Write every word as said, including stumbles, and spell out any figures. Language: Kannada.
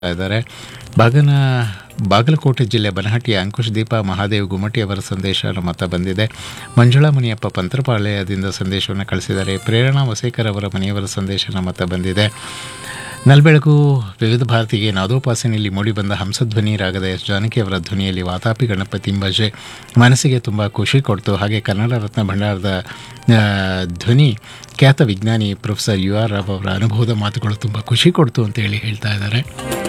ಇದ್ದಾರೆ. ಬಾಗನ ಬಾಗಲಕೋಟೆ ಜಿಲ್ಲೆ ಬನಹಟ್ಟಿಯ ಅಂಕುಶ್ ದೀಪ ಮಹಾದೇವ್ ಗುಮ್ಮಟಿ ಅವರ ಸಂದೇಶ ಮತ ಬಂದಿದೆ. ಮಂಜುಳಾ ಮುನಿಯಪ್ಪ ಪಂತ್ರಪಾಳ್ಯದಿಂದ ಸಂದೇಶವನ್ನು ಕಳಿಸಿದ್ದಾರೆ. ಪ್ರೇರಣಾ ವಸೇಕರ್ ಅವರ ಮನೆಯವರ ಸಂದೇಶ ಮತ ಬಂದಿದೆ. ನಲ್ಬೆಳಗು ವಿವಿಧ ಭಾರತಿಗೆ ನಾದೋಪಾಸನೆಯಲ್ಲಿ ಮೂಡಿಬಂದ ಹಂಸಧ್ವನಿ ರಾಗದ ಎಸ್ ಜಾನಕಿ ಅವರ ಧ್ವನಿಯಲ್ಲಿ ವಾತಾಪಿ ಗಣಪತಿ ಭಜೆ ಮನಸ್ಸಿಗೆ ತುಂಬ ಖುಷಿ ಕೊಡ್ತು. ಹಾಗೆ ಕನ್ನಡ ರತ್ನ ಭಂಡಾರದ ಧ್ವನಿ ಖ್ಯಾತ ವಿಜ್ಞಾನಿ ಪ್ರೊಫೆಸರ್ ಯು ಆರ್ ರಾವ್ ಅವರ ಅನುಭವದ ಮಾತುಗಳು ತುಂಬ ಖುಷಿ ಕೊಡ್ತು ಅಂತೇಳಿ ಹೇಳ್ತಾ ಇದ್ದಾರೆ.